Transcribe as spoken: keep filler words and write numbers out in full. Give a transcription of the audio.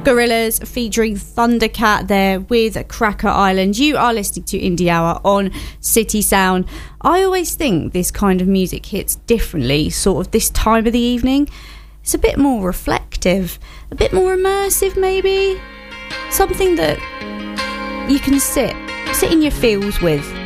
Gorillaz featuring Thundercat there with Cracker Island. You are listening to Indie Hour on City Sound. I always think this kind of music hits differently, sort of this time of the evening. It's a bit more reflective, a bit more immersive maybe. Something that you can sit, sit in your feels with.